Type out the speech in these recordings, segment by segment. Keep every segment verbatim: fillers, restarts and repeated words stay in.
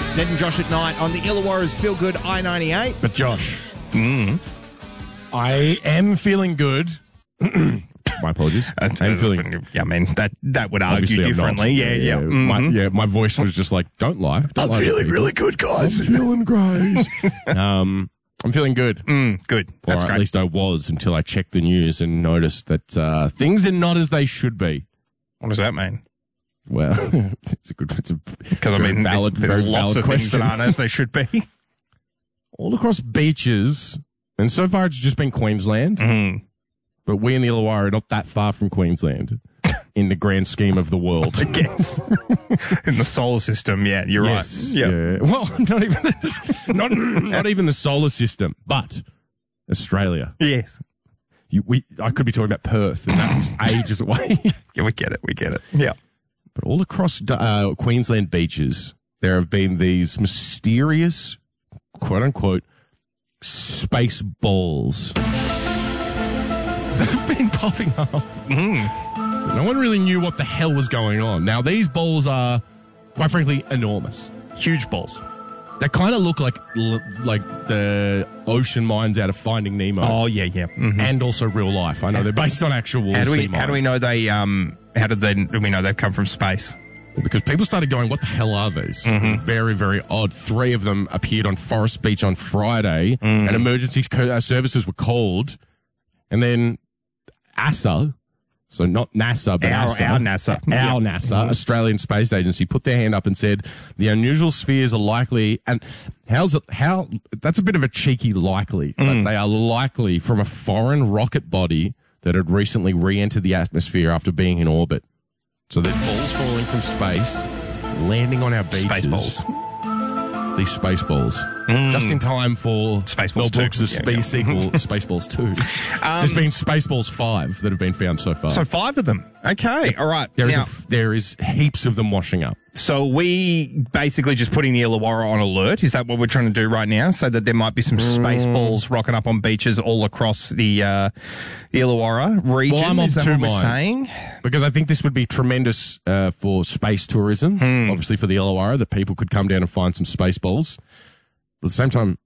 Ned and Josh at night on the Illawarra's Feel Good I ninety-eight. But Josh, Mm. I am feeling good. My apologies. Uh, I'm feeling. Yeah, I mean, that, that would argue Obviously, I'm differently. not. Yeah, yeah. Yeah, Mhm. my, yeah, my voice was just like, don't lie. Don't I'm lie to feeling people. really good, guys. I'm feeling great. um, I'm feeling good. Mm, good. Or That's at great. least I was until I checked the news and noticed that uh, things are not as they should be. What does that mean? Well, it's a good, it's a Because, I very mean, valid, there's very lots valid of things question. that aren't as they should be. All across beaches, and so far it's just been Queensland, Mm. but we in the Illawarra are not that far from Queensland in the grand scheme of the world. I guess. In the solar system, yeah, you're Yes, right. yeah. Well, not even not not even the solar system, but Australia. Yes. You, we, I could be talking about Perth, and that was ages away. Yeah, we get it. We get it. Yeah. But all across uh, Queensland beaches, there have been these mysterious, quote unquote, space balls that have been popping up. Mm. No one really knew what the hell was going on. Now, these balls are, quite frankly, enormous. Huge balls. They kind of look like like the ocean mines out of Finding Nemo. Oh, yeah, yeah. Mhm. And also real life. I know they're based on actual How do sea we how do we mines. know they um how did they do we know they've come from space? Well, because people started going, what the hell are these? Mm-hmm. It's very, very odd. Three of them appeared on Forest Beach on Friday, Mm. and emergency co- uh, services were called. And then A S A, so not NASA, but Our- A S A, our NASA. our Yeah. NASA, Australian Space Agency, put their hand up and said the unusual spheres are likely, and how's it, how, that's a bit of a cheeky likely, Mm. but they are likely from a foreign rocket body that had recently re-entered the atmosphere after being in orbit. So there's balls falling from space, landing on our beaches. Space balls. These space balls. Just in time for Spaceballs Mel two. Brooks' Yeah, space yeah. sequel, Spaceballs two. There's been Spaceballs five that have been found so far. So five of them. Okay. All right. there is Now, a f there is heaps of them washing up. so we basically just putting the Illawarra on alert. Is that what we're trying to do right now? So that there might be some space balls rocking up on beaches all across the uh, the Illawarra region. Well, I'm of Is that two what we're minds. saying? Because I think this would be tremendous uh, for space tourism, Hmm. obviously for the Illawarra, that people could come down and find some Spaceballs. But at the same time,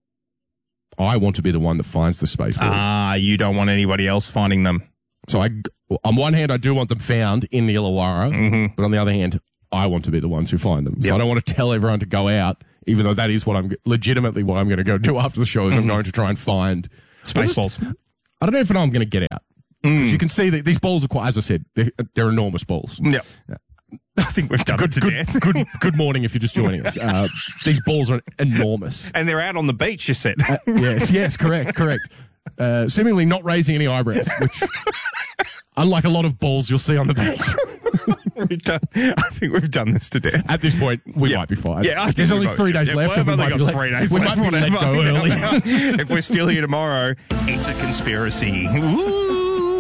I want to be the one that finds the Spaceballs. Ah, you don't want anybody else finding them. So I, on one hand, I do want them found in the Illawarra, Mm-hmm. but on the other hand, I want to be the ones who find them. So Yep. I don't want to tell everyone to go out, even though that is what I'm legitimately what I'm going to go do after the show. Is Mm-hmm. I'm going to try and find Spaceballs. I don't know if I know I'm going to get out. Mm. Because you can see that these balls are quite, as I said, they're, they're enormous balls. Yeah. I think we've done Good, it to good, death. good, good morning if you're just joining us. Uh, these balls are enormous. And they're out on the beach, you said. Yes, yes, correct, correct. Uh, seemingly not raising any eyebrows, which, unlike a lot of balls you'll see on the beach. we've done, I think we've done this to death. At this point, we Yeah. might be fine. Yeah, I think There's we've only got- three days yeah, left, well, and we I've might only be got let, three days we left, might be let whatever. go early. If we're still here tomorrow, it's a conspiracy. Ooh.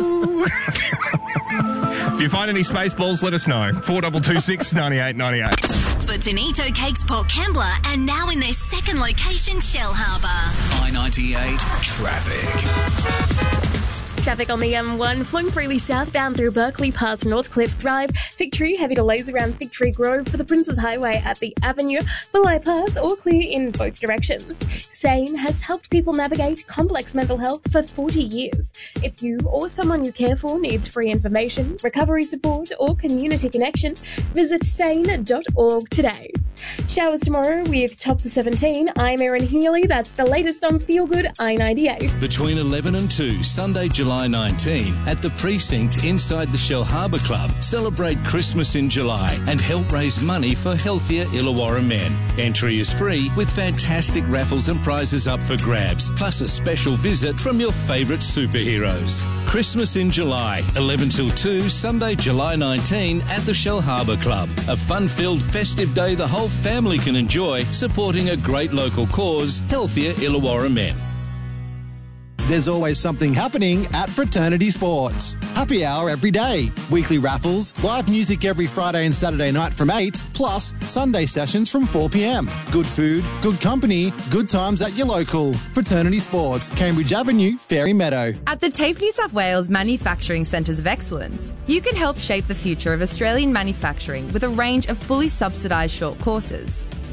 If you find any Spaceballs, let us know. four two two six, nine eight nine eight. Bonito Cakes Port Kembla and now in their second location, Shell Harbour. I ninety-eight traffic. Traffic on the M one, flowing freely southbound through Berkeley past Northcliffe Drive. Fig Tree, heavy delays around Fig Tree Grove for the Princes Highway at the Avenue. The bypass, all clear in both directions. SANE has helped people navigate complex mental health for forty years. If you or someone you care for needs free information, recovery support, or community connection, visit sane dot org today. Showers tomorrow with tops of seventeen. I'm Erin Healy. That's the latest on Feel Good I ninety-eight. Between eleven and two, Sunday, July nineteenth, at the Precinct inside the Shell Harbour Club. Celebrate Christmas in July and help raise money for healthier Illawarra men. Entry is free with fantastic raffles and prizes up for grabs, plus a special visit from your favourite superheroes. Christmas in July, eleven till two, Sunday, July nineteenth, at the Shell Harbour Club. A fun-filled festive day the whole family can enjoy, supporting a great local cause, healthier Illawarra men. There's always something happening at Fraternity Sports. Happy hour every day. Weekly raffles, live music every Friday and Saturday night from eight, plus Sunday sessions from four p.m. Good food, good company, good times at your local. Fraternity Sports, Cambridge Avenue, Fairy Meadow. At the TAFE New South Wales Manufacturing Centres of Excellence, you can help shape the future of Australian manufacturing with a range of fully subsidised short courses.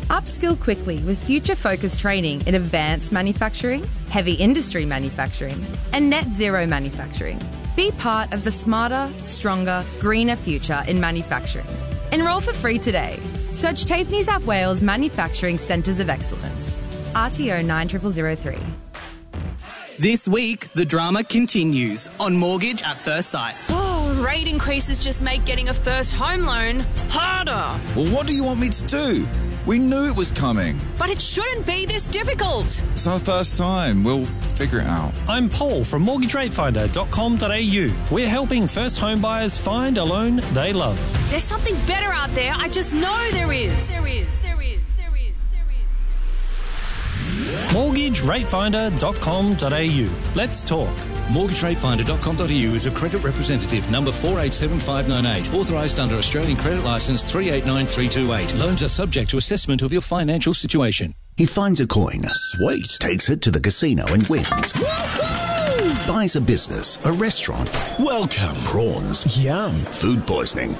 Upskill quickly with future-focused training in advanced manufacturing, heavy industry manufacturing, and net zero manufacturing. Be part of the smarter, stronger, greener future in manufacturing. Enrol for free today. Search TAFE New South Wales Manufacturing Centres of Excellence. R T O nine zero zero zero three. This week, the drama continues on Mortgage at First Sight. Oh, rate increases just make getting a first home loan harder. Well, what do you want me to do? We knew it was coming. But it shouldn't be this difficult. It's our first time. We'll figure it out. I'm Paul from mortgage rate finder dot com dot a u. We're helping first home buyers find a loan they love. There's something better out there. I just know there is. There is. There is. There is. There is. mortgage rate finder dot com dot a u. Let's talk. mortgage rate finder dot com dot a u is a credit representative number four eight seven five nine eight, authorised under Australian Credit Licence three eight nine three two eight. Loans are subject to assessment of your financial situation. He finds a coin, sweet, takes it to the casino and wins. Buys a business, a restaurant. Welcome. Prawns. Yum. Food poisoning.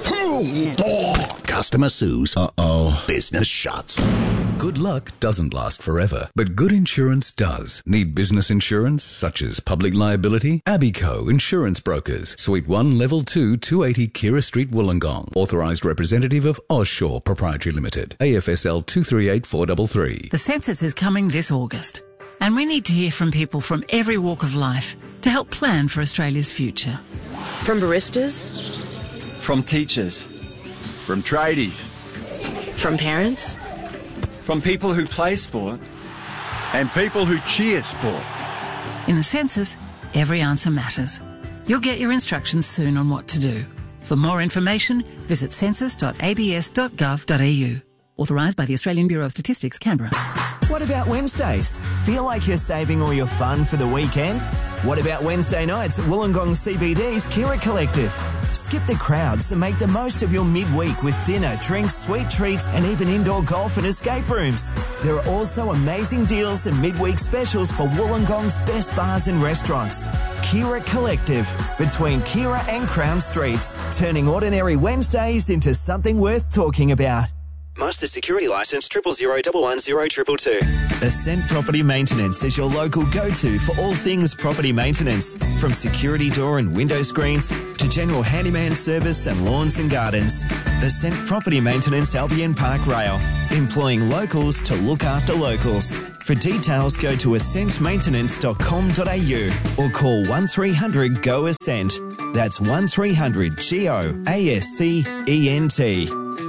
Customer sues. Uh-oh. Business shuts. Good luck doesn't last forever, but good insurance does. Need business insurance, such as public liability? Abico Insurance Brokers. Suite one, Level two, two eighty Kira Street, Wollongong. Authorised representative of Osshore Proprietary Limited. A F S L two three eight four three three. The census is coming this August, and we need to hear from people from every walk of life to help plan for Australia's future. From baristas, from teachers, from tradies, from parents, from people who play sport, and people who cheer sport. In the census, every answer matters. You'll get your instructions soon on what to do. For more information, visit census dot a b s dot gov dot a u. Authorised by the Australian Bureau of Statistics, Canberra. What about Wednesdays? Feel like you're saving all your fun for the weekend? What about Wednesday nights at Wollongong C B D's Kira Collective? Skip the crowds and make the most of your midweek with dinner, drinks, sweet treats, and even indoor golf and escape rooms. There are also amazing deals and midweek specials for Wollongong's best bars and restaurants. Kira Collective, between Kira and Crown Streets, turning ordinary Wednesdays into something worth talking about. Master Security Licence triple zero double one zero triple two. Ascent Property Maintenance is your local go-to for all things property maintenance, from security door and window screens to general handyman service and lawns and gardens. Ascent Property Maintenance Albion Park Rail, employing locals to look after locals. For details, go to ascent maintenance dot com dot a u or call one three hundred G O Ascent. That's one three hundred G O A S C E N T.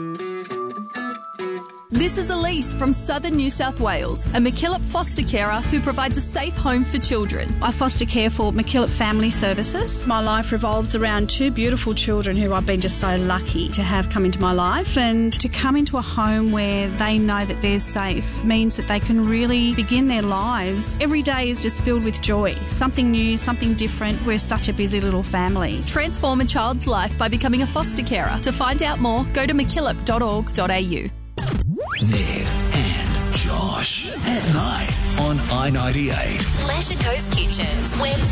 This is Elise from Southern New South Wales, a MacKillop foster carer who provides a safe home for children. I foster care for MacKillop Family Services. My life revolves around two beautiful children who I've been just so lucky to have come into my life, and to come into a home where they know that they're safe means that they can really begin their lives. Every day is just filled with joy, something new, something different. We're such a busy little family. Transform a child's life by becoming a foster carer. To find out more, go to mackillop dot org dot a u. Ned and Josh at night on I ninety-eight. Leisure Coast Kitchens, where